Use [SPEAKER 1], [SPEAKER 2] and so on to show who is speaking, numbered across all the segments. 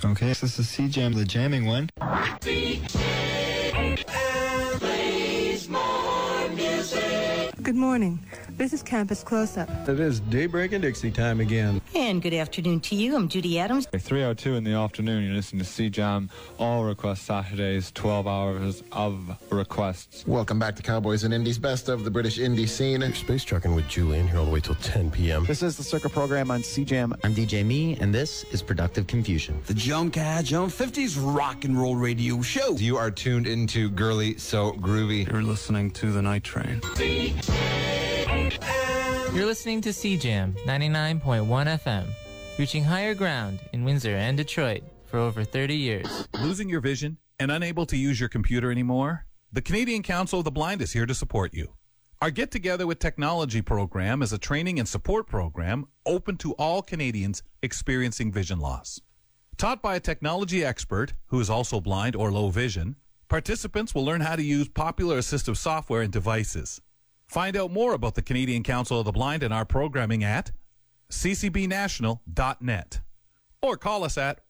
[SPEAKER 1] Okay, this is CJAM, the jamming one.
[SPEAKER 2] Good morning. This is Campus Close-Up.
[SPEAKER 3] It is Daybreak and Dixie time again.
[SPEAKER 4] And good afternoon to you. I'm Judy Adams.
[SPEAKER 5] 3:02 in the afternoon, you're listening to CJAM, all request Saturdays, 12 hours of requests.
[SPEAKER 6] Welcome back to Cowboys and Indies, best of the British indie scene.
[SPEAKER 7] You're space trucking with Julian here all the way till 10 p.m.
[SPEAKER 8] This is the Circuit Program on CJAM.
[SPEAKER 9] I'm DJ Me, and this is Productive Confusion.
[SPEAKER 10] The Jump 50s rock and roll radio show.
[SPEAKER 11] You are tuned into Girly So Groovy.
[SPEAKER 12] You're listening to The Night Train.
[SPEAKER 13] You're listening to CJAM 99.1 FM, reaching higher ground in Windsor and Detroit for over 30 years.
[SPEAKER 14] Losing your vision and unable to use your computer anymore? The Canadian Council of the Blind is here to support you. Our Get Together with Technology program is a training and support program open to all Canadians experiencing vision loss. Taught by a technology expert who is also blind or low vision, participants will learn how to use popular assistive software and devices. Find out more about the Canadian Council of the Blind and our programming at ccbnational.net or call us at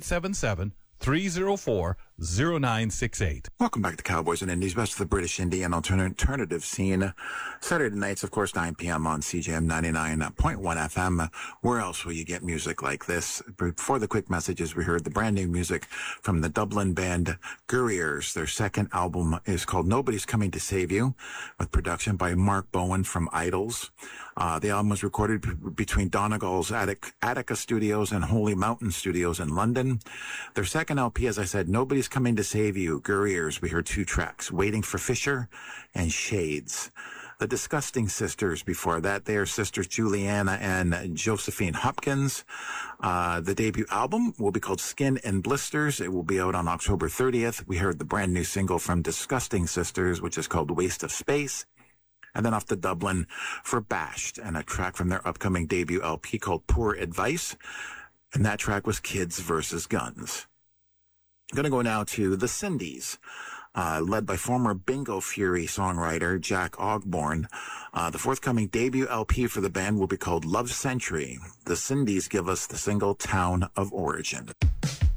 [SPEAKER 14] 1-877-304-0968.
[SPEAKER 15] Welcome back to Cowboys and Indies, best of the British indie and alternative scene. Saturday nights, of course, 9 p.m. on CJM 99.1 FM. Where else will you get music like this? Before the quick messages, we heard the brand new music from the Dublin band Gurriers. Their second album is called Nobody's Coming to Save You, with production by Mark Bowen from Idols. The album was recorded between Donegal's Attica Studios and Holy Mountain Studios in London. Their second LP, as I said, Nobody's Coming to Save You, Gurriers. We heard two tracks, Waiting for Fisher and Shades. The Disgusting Sisters before that. They are sisters Juliana and Josephine Hopkins. The debut album will be called Skin and Blisters. It will be out on October 30th. We heard the brand new single from Disgusting Sisters, which is called Waste of Space. And then off to Dublin for Bashed, and a track from their upcoming debut LP called Poor Advice. And that track was Kids vs. Guns. I'm going to go now to the Cindy's, led by former Bingo Fury songwriter Jack Ogborn. The forthcoming debut LP for the band will be called Love Century. The Cindy's give us the single Town of Origin.